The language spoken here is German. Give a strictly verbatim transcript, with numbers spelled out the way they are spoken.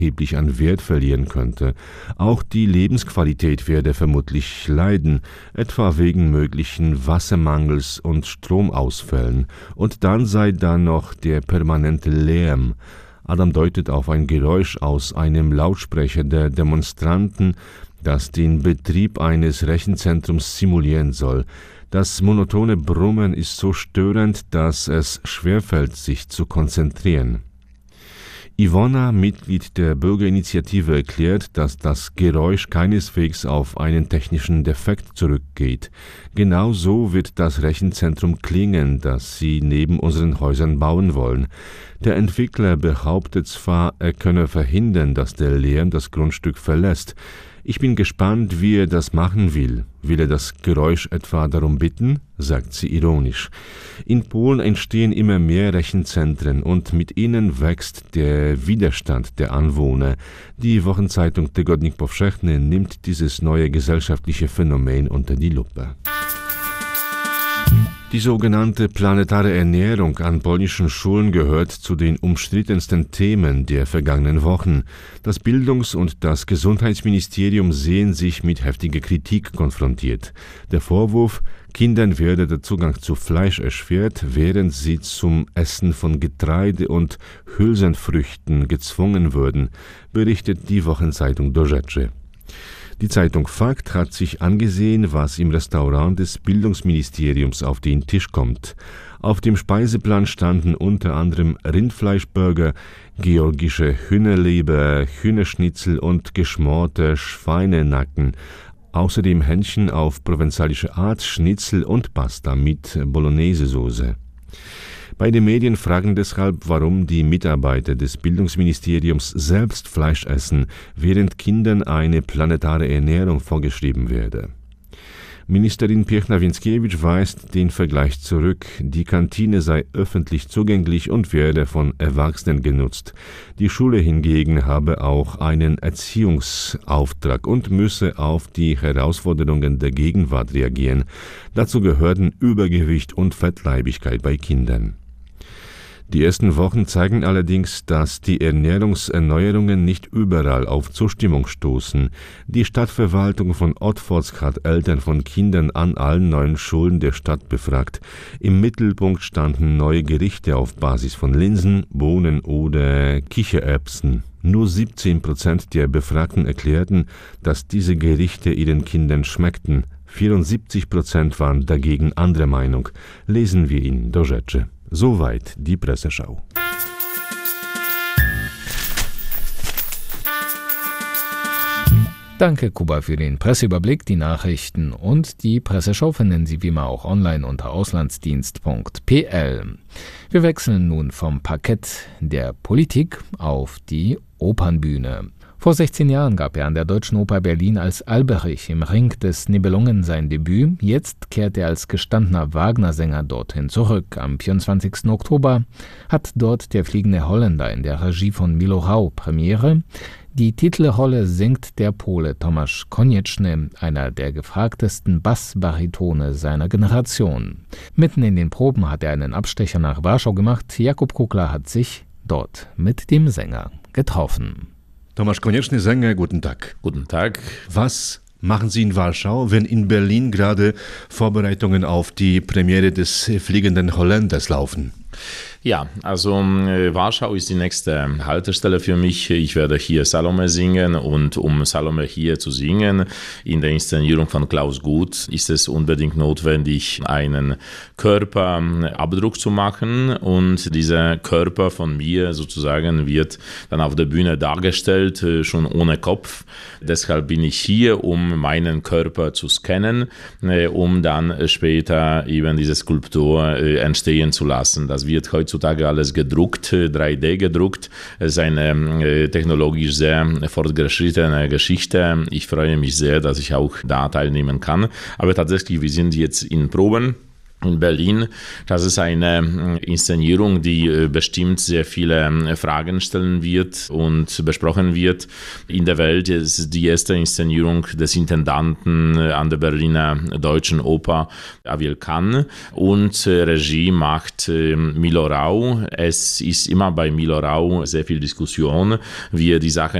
erheblich an Wert verlieren könnte. Auch die Lebensqualität werde vermutlich leiden, etwa wegen möglichen Wassermangels und Stromausfällen. Und dann sei da noch der permanente Lärm. Adam deutet auf ein Geräusch aus einem Lautsprecher der Demonstranten, das den Betrieb eines Rechenzentrums simulieren soll. Das monotone Brummen ist so störend, dass es schwerfällt, sich zu konzentrieren. Ivona, Mitglied der Bürgerinitiative, erklärt, dass das Geräusch keineswegs auf einen technischen Defekt zurückgeht. Genauso wird das Rechenzentrum klingen, das sie neben unseren Häusern bauen wollen. Der Entwickler behauptet zwar, er könne verhindern, dass der Lärm das Grundstück verlässt. Ich bin gespannt, wie er das machen will. Will er das Geräusch etwa darum bitten? Sagt sie ironisch. In Polen entstehen immer mehr Rechenzentren und mit ihnen wächst der Widerstand der Anwohner. Die Wochenzeitung Tygodnik Powszechny nimmt dieses neue gesellschaftliche Phänomen unter die Lupe. Die sogenannte planetare Ernährung an polnischen Schulen gehört zu den umstrittensten Themen der vergangenen Wochen. Das Bildungs- und das Gesundheitsministerium sehen sich mit heftiger Kritik konfrontiert. Der Vorwurf, Kindern werde der Zugang zu Fleisch erschwert, während sie zum Essen von Getreide und Hülsenfrüchten gezwungen würden, berichtet die Wochenzeitung Do Rzeczy. Die Zeitung Fakt hat sich angesehen, was im Restaurant des Bildungsministeriums auf den Tisch kommt. Auf dem Speiseplan standen unter anderem Rindfleischburger, georgische Hühnerleber, Hühnerschnitzel und geschmorte Schweinenacken. Außerdem Hähnchen auf provenzalische Art, Schnitzel und Pasta mit Bolognese-Soße. Beide Medien fragen deshalb, warum die Mitarbeiter des Bildungsministeriums selbst Fleisch essen, während Kindern eine planetare Ernährung vorgeschrieben werde. Ministerin Piechna-Więckiewicz weist den Vergleich zurück. Die Kantine sei öffentlich zugänglich und werde von Erwachsenen genutzt. Die Schule hingegen habe auch einen Erziehungsauftrag und müsse auf die Herausforderungen der Gegenwart reagieren. Dazu gehörten Übergewicht und Fettleibigkeit bei Kindern. Die ersten Wochen zeigen allerdings, dass die Ernährungserneuerungen nicht überall auf Zustimmung stoßen. Die Stadtverwaltung von Otwock hat Eltern von Kindern an allen neuen Schulen der Stadt befragt. Im Mittelpunkt standen neue Gerichte auf Basis von Linsen, Bohnen oder Kichererbsen. Nur siebzehn Prozent der Befragten erklärten, dass diese Gerichte ihren Kindern schmeckten. vierundsiebzig Prozent waren dagegen anderer Meinung. Lesen wir in Do Rzeczy. Soweit die Presseschau. Danke, Kuba, für den Presseüberblick, die Nachrichten und die Presseschau finden Sie wie immer auch online unter auslandsdienst punkt p l. Wir wechseln nun vom Parkett der Politik auf die Opernbühne. Vor sechzehn Jahren gab er an der Deutschen Oper Berlin als Alberich im Ring des Nibelungen sein Debüt. Jetzt kehrt er als gestandener Wagner-Sänger dorthin zurück. Am vierundzwanzigsten Oktober hat dort der Fliegende Holländer in der Regie von Milo Rau Premiere. Die Titelrolle singt der Pole Tomasz Konieczny, einer der gefragtesten Bassbaritone seiner Generation. Mitten in den Proben hat er einen Abstecher nach Warschau gemacht. Jakub Kukla hat sich dort mit dem Sänger getroffen. Tomasz Konieczny, Sänger, guten Tag. Guten Tag. Was machen Sie in Warschau, wenn in Berlin gerade Vorbereitungen auf die Premiere des Fliegenden Holländers laufen? Ja, also äh, Warschau ist die nächste Haltestelle für mich. Ich werde hier Salome singen und um Salome hier zu singen, in der Inszenierung von Klaus Guth, ist es unbedingt notwendig, einen Körperabdruck zu machen und dieser Körper von mir sozusagen wird dann auf der Bühne dargestellt, äh, schon ohne Kopf. Deshalb bin ich hier, um meinen Körper zu scannen, äh, um dann später eben diese Skulptur äh, entstehen zu lassen. Das wird heutzutage alles gedruckt, drei D gedruckt. Es ist eine äh, technologisch sehr fortgeschrittene Geschichte. Ich freue mich sehr, dass ich auch da teilnehmen kann. Aber tatsächlich, wir sind jetzt in Proben. in Berlin. Das ist eine Inszenierung, die bestimmt sehr viele Fragen stellen wird und besprochen wird. In der Welt ist es die erste Inszenierung des Intendanten an der Berliner Deutschen Oper, Aviel Can, und Regie macht Milo Rau. Es ist immer bei Milo Rau sehr viel Diskussion, wie er die Sache